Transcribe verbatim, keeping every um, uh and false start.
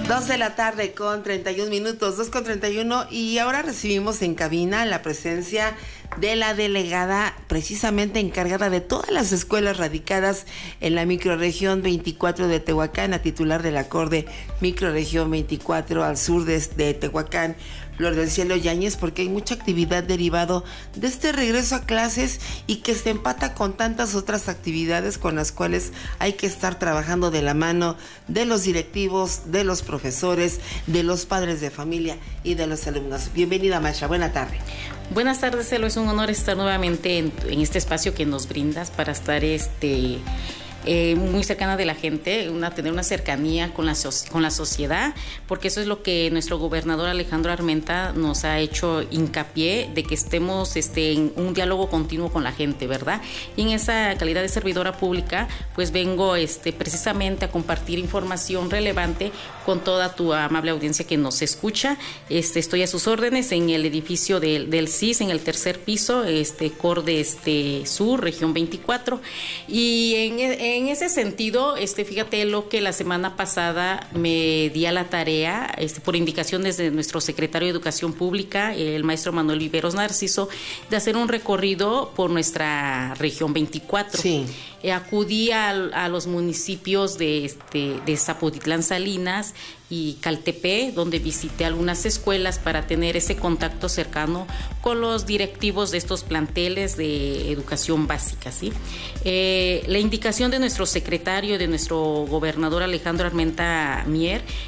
Dos de la tarde con treinta y un minutos, dos con treinta y uno, y ahora recibimos en cabina la presencia de la delegada precisamente encargada de todas las escuelas radicadas en la microrregión veinticuatro de Tehuacán, a titular del acorde microrregión veinticuatro al sur de, de Tehuacán, Flor del Cielo Yáñez, porque hay mucha actividad derivado de este regreso a clases y que se empata con tantas otras actividades con las cuales hay que estar trabajando de la mano de los directivos, de los profesores, de los padres de familia y de los alumnos. Bienvenida, maestra, buena tarde. Buenas tardes, Celo, es un honor estar nuevamente en, en este espacio que nos brindas para estar este... Eh, muy cercana de la gente, una, tener una cercanía con la, so- con la sociedad, porque eso es lo que nuestro gobernador Alejandro Armenta nos ha hecho hincapié, de que estemos este, en un diálogo continuo con la gente, ¿verdad? Y en esa calidad de servidora pública, pues vengo este, precisamente a compartir información relevante con toda tu amable audiencia que nos escucha. Este, estoy a sus órdenes en el edificio del, del C I S, en el tercer piso, este, Corde este, Sur, región veinticuatro, y en, en En ese sentido, este, fíjate lo que la semana pasada me di a la tarea, este, por indicaciones de nuestro secretario de Educación Pública, el maestro Manuel Viveros Narciso, de hacer un recorrido por nuestra región veinticuatro. Sí. Eh, acudí a, a los municipios de, este, de Zapotitlán Salinas y Caltepé, donde visité algunas escuelas para tener ese contacto cercano con los directivos de estos planteles de educación básica, ¿sí? Eh, la indicación de nuestro secretario, de nuestro gobernador Alejandro Armenta Mier,